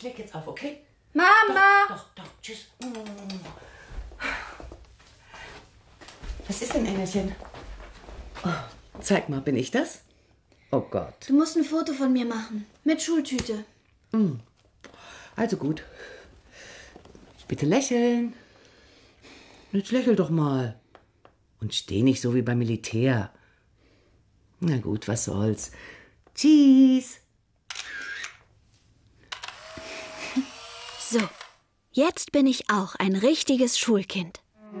Ich leg jetzt auf, okay? Mama! Doch, tschüss. Was ist denn, Engelchen? Oh, zeig mal, bin ich das? Oh Gott. Du musst ein Foto von mir machen. Mit Schultüte. Also gut. Bitte lächeln. Jetzt lächel doch mal. Und steh nicht so wie beim Militär. Na gut, was soll's. Tschüss. So, jetzt bin ich auch ein richtiges Schulkind.